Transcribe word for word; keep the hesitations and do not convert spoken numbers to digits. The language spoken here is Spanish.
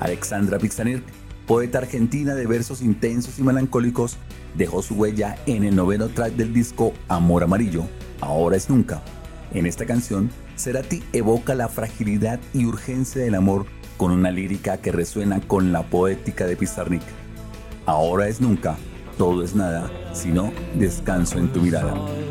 Alexandra Pixanirc, poeta argentina de versos intensos y melancólicos, dejó su huella en el noveno track del disco Amor Amarillo, Ahora es Nunca. En esta canción, Cerati evoca la fragilidad y urgencia del amor con una lírica que resuena con la poética de Pizarnik. Ahora es nunca, todo es nada, sino descanso en tu mirada.